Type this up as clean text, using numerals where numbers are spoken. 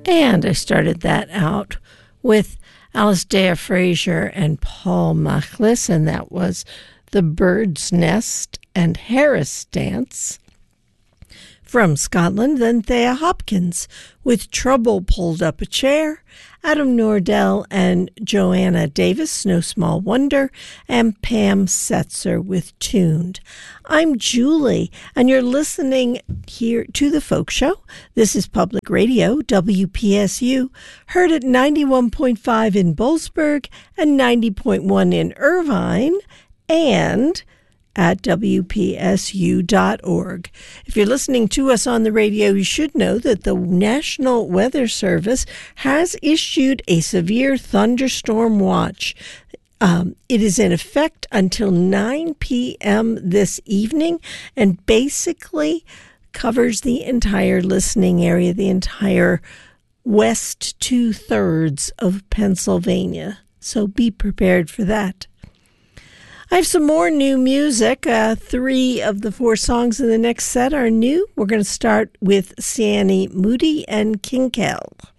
And I started that out with Alasdair Fraser and Paul Machlis, and that was The Bird's Nest and Harris Dance. From Scotland, then Thea Hopkins with Trouble Pulled Up a Chair, Adam Nordell and Joanna Davis, No Small Wonder, and Pam Setzer with Tuned. I'm Julie, and you're listening here to The Folk Show. This is Public Radio, WPSU, heard at 91.5 in Boalsburg and 90.1 in Irvine, and at WPSU.org. If you're listening to us on the radio, you should know that the National Weather Service has issued a severe thunderstorm watch. It is in effect until 9 p.m. this evening and basically covers the entire listening area, the entire west 2/3 of Pennsylvania. So be prepared for that. I have some more new music. 3 of the 4 songs in the next set are new. We're going to start with Siani Moody and Kinkel.